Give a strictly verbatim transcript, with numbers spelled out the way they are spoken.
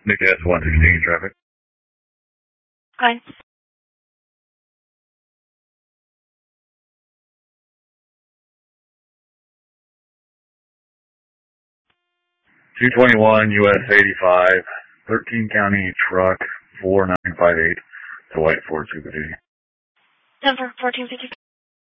Nick S one sixteen traffic. Hi. two twenty-one U S eighty-five, thirteen county truck, four nine five eight, to White Ford Super Duty. Denver fourteen fifty.